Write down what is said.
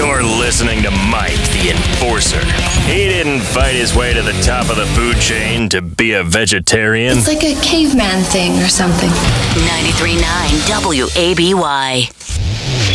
You're listening to Mike the Enforcer. He didn't fight his way to the top of the food chain to be a vegetarian. It's like a caveman thing or something. 93.9 WABY.